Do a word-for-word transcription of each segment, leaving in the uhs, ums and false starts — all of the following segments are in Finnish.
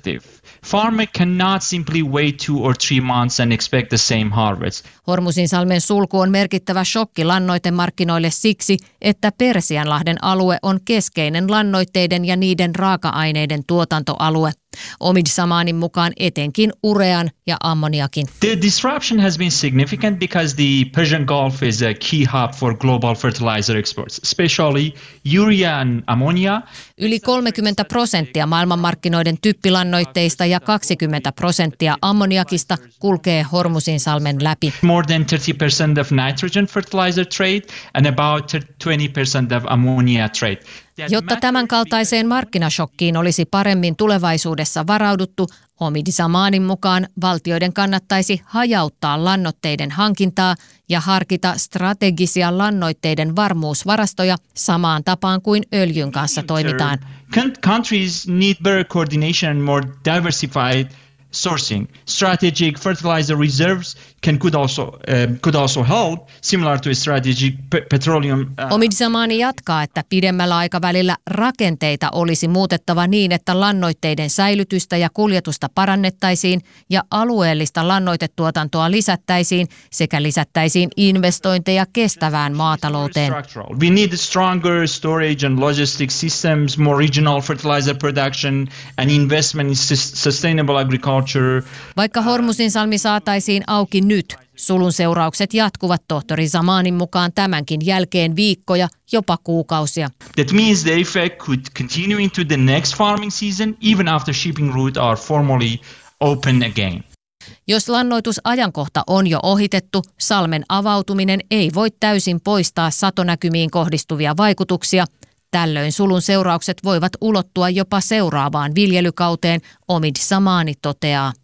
sensitive. Farmer cannot simply wait two or three months and expect the same harvest. Hormuzinsalmen sulku on merkittävä shokki lannoitemarkkinoille siksi, että Persianlahden alue on keskeinen lannoitteiden ja niiden raaka-aineiden tuotantoalue. Omid Samanin mukaan etenkin urean ja ammoniakin. The disruption has been significant because the Persian Gulf is a key hub for global fertilizer exports, especially urea and ammonia. Yli kolmekymmentä prosenttia maailmanmarkkinoiden typpilannoitteista ja kaksikymmentä prosenttia ammoniakista kulkee Hormuzinsalmen läpi. More than thirty percent of nitrogen fertilizer trade and about twenty percent of ammonia trade. Jotta tämän kaltaiseen markkinashokkiin olisi paremmin tulevaisuudessa varauduttu, Omid Samanin mukaan valtioiden kannattaisi hajauttaa lannoitteiden hankintaa ja harkita strategisia lannoitteiden varmuusvarastoja samaan tapaan kuin öljyn kanssa toimitaan. Countries need better coordination and more diversified sourcing. Strategic fertilizer reserves can could also uh, could also help, similar to strategic pe- petroleum. Uh, Omid Samani jatkaa, että pidemmällä aikavälillä rakenteita olisi muutettava niin, että lannoitteiden säilytystä ja kuljetusta parannettaisiin ja alueellista lannoitetuotantoa lisättäisiin sekä lisättäisiin investointeja kestävään maatalouteen. We need stronger storage and logistics systems, more regional fertilizer production and investment in sustainable agriculture. Vaikka Hormuzinsalmi saataisiin auki nyt, sulun seuraukset jatkuvat tohtori Samanin mukaan tämänkin jälkeen viikkoja, jopa kuukausia. That means the effect could continue into the next farming season even after shipping routes are formally open again. Jos lannoitusajankohta on jo ohitettu, salmen avautuminen ei voi täysin poistaa satonäkymiin kohdistuvia vaikutuksia. Tällöin sulun seuraukset voivat ulottua jopa seuraavaan viljelykauteen, Omid Samani toteaa.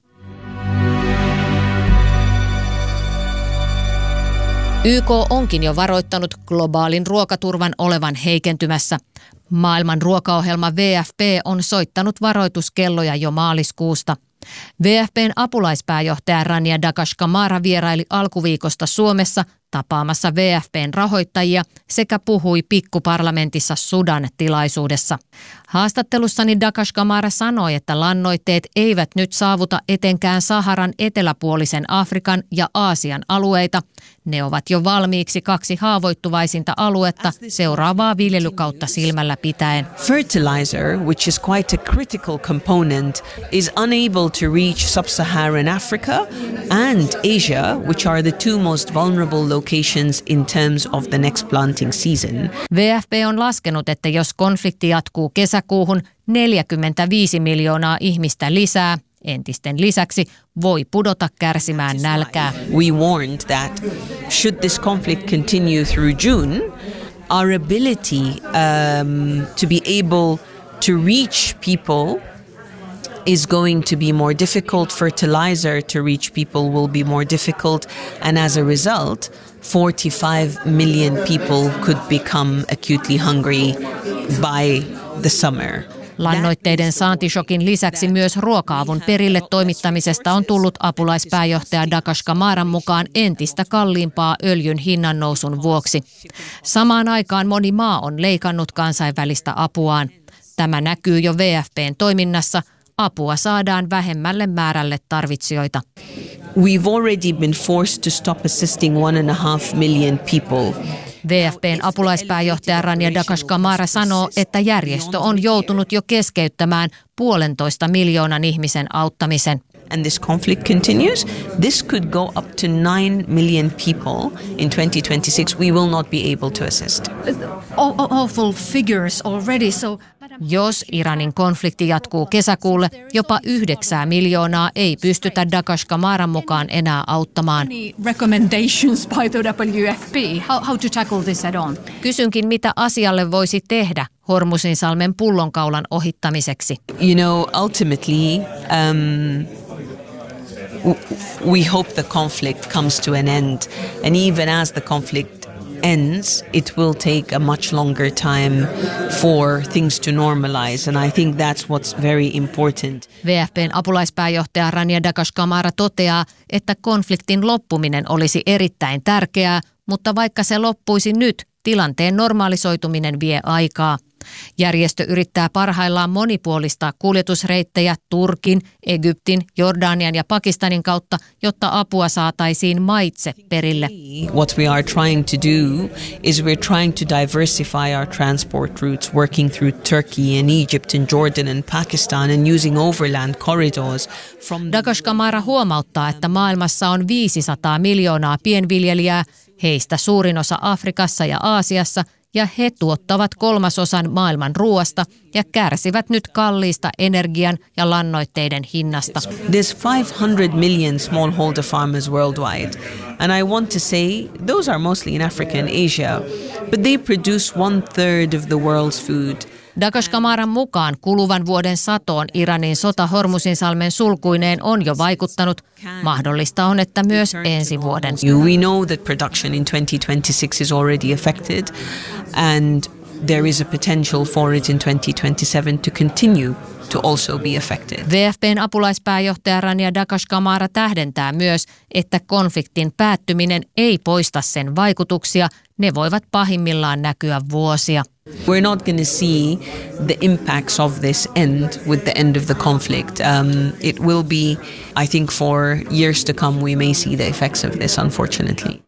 Y K onkin jo varoittanut globaalin ruokaturvan olevan heikentymässä. Maailman ruokaohjelma W F P on soittanut varoituskelloja jo maaliskuusta. W F P:n apulaispääjohtaja Rania Dakashkamara vieraili alkuviikosta Suomessa tapaamassa W F P:n rahoittajia sekä puhui pikkuparlamentissa Sudan-tilaisuudessa. Haastattelussani Dakashkamara sanoi, että lannoitteet eivät nyt saavuta etenkään Saharan eteläpuolisen Afrikan ja Aasian alueita. Ne ovat jo valmiiksi kaksi haavoittuvaisinta aluetta seuraavaa viljelykautta silmällä pitäen. Fertilizer, which is quite a critical component, is unable to reach sub-Saharan Africa and Asia, which are the two most vulnerable locations in terms of the next planting season. W F P on laskenut, että jos konflikti jatkuu kesäkuuhun, neljäkymmentäviisi miljoonaa ihmistä lisää entisten lisäksi voi pudota kärsimään nälkää. We warned that should this conflict continue through June, our ability um, to be able to reach people is going to be more difficult. Fertilizer to reach people will be more difficult, and as a result, forty-five million people could become acutely hungry by the summer. Lannoitteiden saantishokin lisäksi myös ruoka-avun perille toimittamisesta on tullut apulaispääjohtaja Dakashkamaran mukaan entistä kalliimpaa öljyn hinnannousun vuoksi. Samaan aikaan moni maa on leikannut kansainvälistä apuaan. Tämä näkyy jo W F P:n toiminnassa. Apua saadaan vähemmälle määrälle tarvitsijoita. We've already been forced to stop assisting one and a half million people. W F P:n apulaispääjohtaja Rania Dakashkamara sanoo, että järjestö on joutunut jo keskeyttämään puolentoista miljoonan ihmisen auttamisen. And this conflict continues, this could go up to nine million people in twenty twenty-six. We will not be able to assist. Awful figures already, so... Jos Iranin konflikti jatkuu kesäkuulle, jopa yhdeksää miljoonaa ei pystytä Dakashkamaran mukaan enää auttamaan. Recommendations by the W F P, how, how to tackle this head on? Kysynkin, mitä asialle voisi tehdä Hormuzinsalmen pullonkaulan ohittamiseksi. You know, ultimately, um, we hope the conflict comes to an end, and even as the conflict ends, it will take a much longer time for things to normalize, and I think that's what's very important. W F P:n apulaispääjohtaja Rania Dakashkamara toteaa, että konfliktin loppuminen olisi erittäin tärkeää, mutta vaikka se loppuisi nyt, tilanteen normalisoituminen vie aikaa. Järjestö yrittää parhaillaan monipuolistaa kuljetusreittejä Turkin, Egyptin, Jordanian ja Pakistanin kautta, jotta apua saataisiin maitse perille. What we are trying to do is we're trying to diversify our transport routes, working through Turkey and Egypt and Jordan and Pakistan and using overland corridors from... Dagash Kamara huomauttaa, että maailmassa on viisisataa miljoonaa pienviljelijää, heistä suurin osa Afrikassa ja Aasiassa, ja he tuottavat kolmasosan maailman ruoasta ja kärsivät nyt kalliista energian ja lannoitteiden hinnasta. There's five hundred million smallholder farmers worldwide, and I want to say those are mostly in Africa and Asia, but they produce one third of the world's food. Dagash Kamaran mukaan kuluvan vuoden satoon Iranin sota Hormuzinsalmen sulkuineen on jo vaikuttanut. Mahdollista on, että myös ensi vuoden. We know that production in twenty twenty-six is already affected, and there is a potential for it in twenty twenty-seven to continue to also be affected. V F P:n apulaispääjohtaja Rania Dagash Kamara tähdentää myös, että konfliktin päättyminen ei poista sen vaikutuksia. Ne voivat pahimmillaan näkyä vuosia. We're not going to see the impacts of this end with the end of the conflict. Um, it will be, I think, for years to come, we may see the effects of this, unfortunately.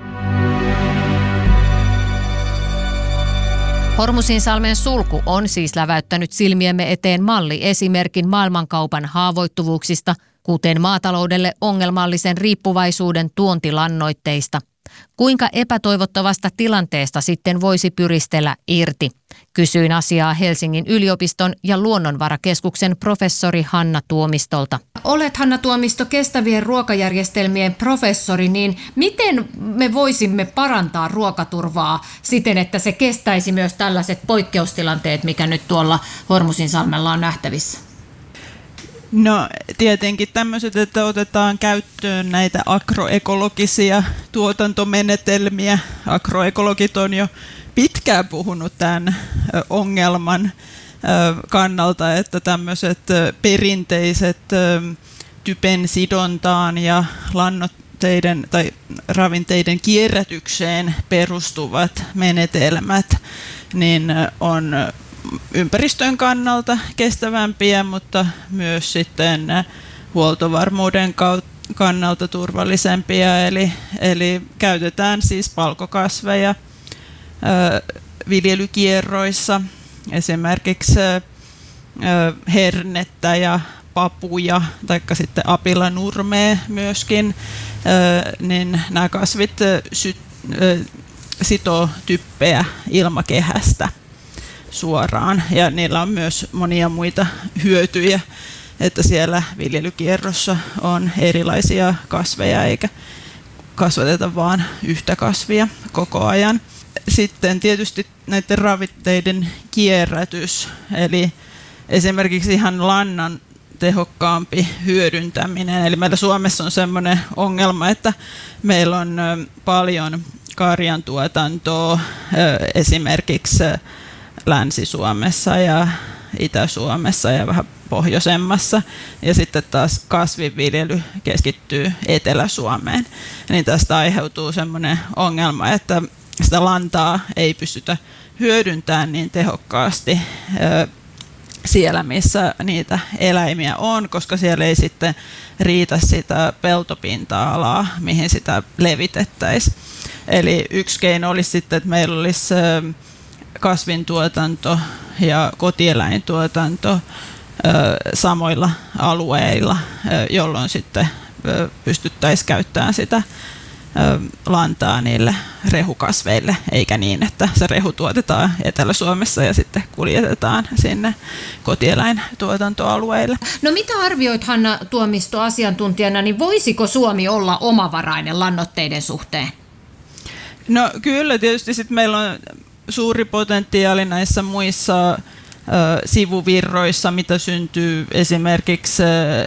Hormuzinsalmen sulku on siis läväyttänyt silmiemme eteen malliesimerkin maailmankaupan haavoittuvuuksista, kuten maataloudelle ongelmallisen riippuvaisuuden tuontilannoitteista. Kuinka epätoivottavasta tilanteesta sitten voisi pyristellä irti? Kysyin asiaa Helsingin yliopiston ja Luonnonvarakeskuksen professori Hanna Tuomistolta. Olet, Hanna Tuomisto, kestävien ruokajärjestelmien professori, niin miten me voisimme parantaa ruokaturvaa siten, että se kestäisi myös tällaiset poikkeustilanteet, mikä nyt tuolla Hormuzinsalmella on nähtävissä? No tietenkin tämmöiset, että otetaan käyttöön näitä agroekologisia tuotantomenetelmiä. Agroekologit on jo pitkään puhunut tämän ongelman kannalta, että tämmöiset perinteiset typen sidontaan ja lannoitteiden tai ravinteiden kierrätykseen perustuvat menetelmät niin on ympäristön kannalta kestävämpiä, mutta myös sitten huoltovarmuuden kannalta turvallisempia. Eli, eli käytetään siis palkokasveja viljelykierroissa, esimerkiksi hernettä ja papuja, taikka sitten apilanurmea myöskin, niin nämä kasvit sitoo typpeä ilmakehästä suoraan, ja niillä on myös monia muita hyötyjä, että siellä viljelykierrossa on erilaisia kasveja eikä kasvateta vain yhtä kasvia koko ajan. Sitten tietysti näiden ravinteiden kierrätys, eli esimerkiksi ihan lannan tehokkaampi hyödyntäminen. Eli meillä Suomessa on sellainen ongelma, että meillä on paljon karjantuotantoa esimerkiksi Länsi-Suomessa ja Itä-Suomessa ja vähän pohjoisemmassa, ja sitten taas kasvinviljely keskittyy Etelä-Suomeen. Niin tästä aiheutuu sellainen ongelma, että sitä lantaa ei pystytä hyödyntämään niin tehokkaasti siellä, missä niitä eläimiä on, koska siellä ei sitten riitä sitä peltopinta-alaa, mihin sitä levitettäisiin. Eli yksi keino olisi sitten, että meillä olisi kasvintuotanto ja kotieläintuotanto samoilla alueilla, jolloin sitten pystyttäisiin käyttämään sitä lantaa niille rehukasveille, eikä niin, että se rehu tuotetaan Etelä-Suomessa ja sitten kuljetetaan sinne kotieläintuotantoalueille. No mitä arvioit, Hanna Tuomisto, asiantuntijana, niin voisiko Suomi olla omavarainen lannoitteiden suhteen? No kyllä, tietysti sitten meillä on suuri potentiaali näissä muissa ö, sivuvirroissa, mitä syntyy esimerkiksi ö,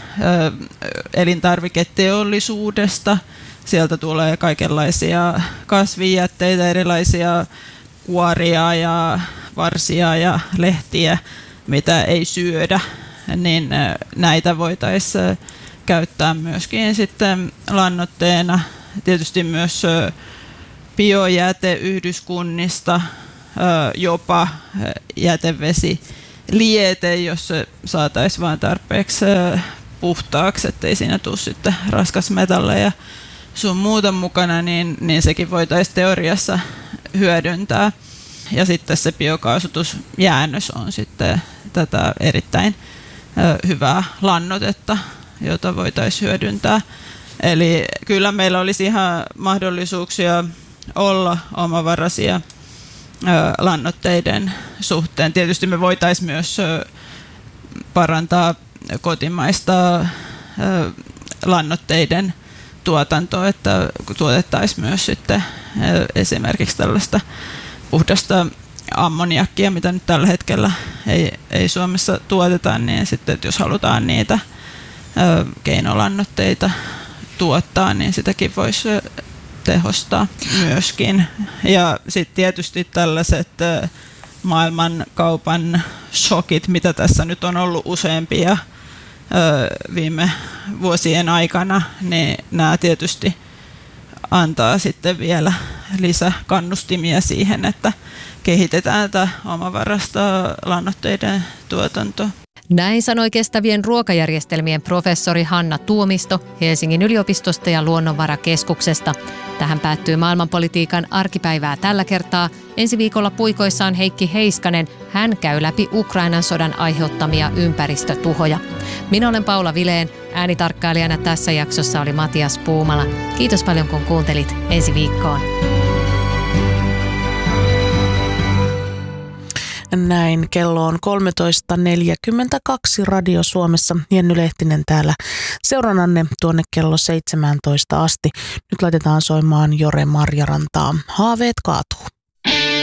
elintarviketeollisuudesta. Sieltä tulee kaikenlaisia kasvijätteitä, erilaisia kuoria ja varsia ja lehtiä, mitä ei syödä, niin näitä voitaisiin käyttää myöskin sitten lannoitteena. Tietysti myös biojäteyhdyskunnista jopa jätevesiliete, jos se saataisiin vain tarpeeksi puhtaaksi, ettei siinä tule sitten raskasmetalleja sun muuta mukana, niin, niin sekin voitaisiin teoriassa hyödyntää. Ja sitten se biokaasutusjäännös on sitten tätä erittäin ö, hyvää lannoitetta, jota voitaisiin hyödyntää. Eli kyllä meillä olisi ihan mahdollisuuksia olla omavaraisia ö, lannoitteiden suhteen. Tietysti me voitaisiin myös ö, parantaa kotimaista ö, lannoitteiden tuotantoa, että tuotettaisiin myös sitten ö, esimerkiksi tällaista puhdasta ammoniakkia, mitä nyt tällä hetkellä ei, ei Suomessa tuoteta, niin sitten että jos halutaan niitä ö, keinolannoitteita tuottaa, niin sitäkin voisi tehostaa myöskin. Ja sitten tietysti tällaiset ö, maailmankaupan shokit, mitä tässä nyt on ollut useampia ö, viime vuosien aikana, niin nämä tietysti antaa sitten vielä lisäkannustimia siihen, että kehitetään tätä omavaraista lannoitteiden tuotantoa. Näin sanoi kestävien ruokajärjestelmien professori Hanna Tuomisto Helsingin yliopistosta ja Luonnonvarakeskuksesta. Tähän päättyy maailmanpolitiikan arkipäivää tällä kertaa. Ensi viikolla puikoissaan Heikki Heiskanen. Hän käy läpi Ukrainan sodan aiheuttamia ympäristötuhoja. Minä olen Paula Vileen. Äänitarkkailijana tässä jaksossa oli Matias Puumala. Kiitos paljon kun kuuntelit. Ensi viikkoon. Näin kello on kolmetoista neljäkymmentäkaksi Radio Suomessa. Jenny Lehtinen täällä seurannanne tuonne kello seitsemäntoista asti. Nyt laitetaan soimaan Jore Marjarantaa. Haaveet kaatuu.